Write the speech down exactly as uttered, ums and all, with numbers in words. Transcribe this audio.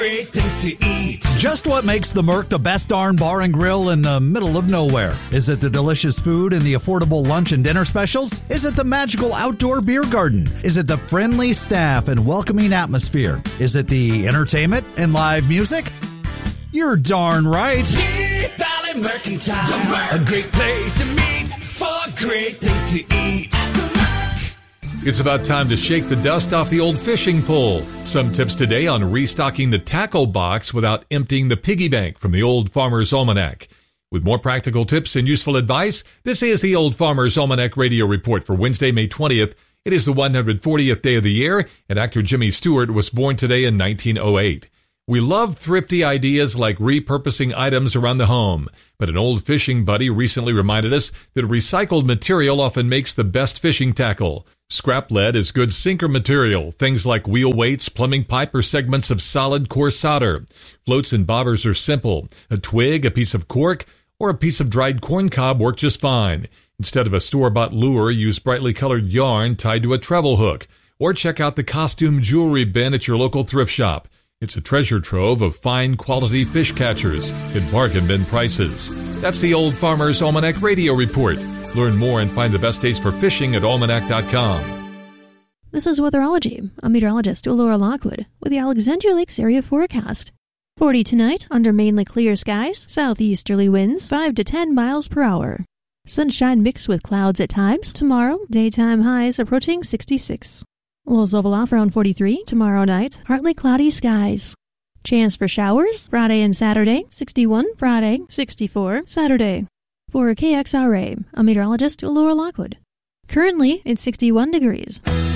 Great things to eat. Just what makes the Merc the best darn bar and grill in the middle of nowhere? Is it the delicious food and the affordable lunch and dinner specials? Is it the magical outdoor beer garden? Is it the friendly staff and welcoming atmosphere? Is it the entertainment and live music? You're darn right. Deep Valley Mercantile, a great place to meet for great things to eat. It's about time to shake the dust off the old fishing pole. Some tips today on restocking the tackle box without emptying the piggy bank from the Old Farmer's Almanac. With more practical tips and useful advice, this is the Old Farmer's Almanac Radio Report for Wednesday, May twentieth. It is the one hundred fortieth day of the year, and actor Jimmy Stewart was born today in nineteen oh eight. We love thrifty ideas like repurposing items around the home, but an old fishing buddy recently reminded us that recycled material often makes the best fishing tackle. Scrap lead is good sinker material, things like wheel weights, plumbing pipe, or segments of solid core solder. Floats and bobbers are simple. A twig, a piece of cork, or a piece of dried corn cob work just fine. Instead of a store-bought lure, use brightly colored yarn tied to a treble hook, or check out the costume jewelry bin at your local thrift shop. It's a treasure trove of fine quality fish catchers at bargain bin prices. That's the Old Farmer's Almanac Radio Report. Learn more and find the best days for fishing at almanac dot com. This is Weatherology. I'm meteorologist Laura Lockwood with the Alexandria Lakes area forecast. forty tonight under mainly clear skies, southeasterly winds five to ten miles per hour. Sunshine mixed with clouds at times. Tomorrow, daytime highs approaching sixty-six. Lows level off around forty-three. Tomorrow night, partly cloudy skies. Chance for showers Friday and Saturday, sixty-one Friday, sixty-four Saturday. For K X R A, I'm meteorologist Laura Lockwood. Currently, it's sixty-one degrees.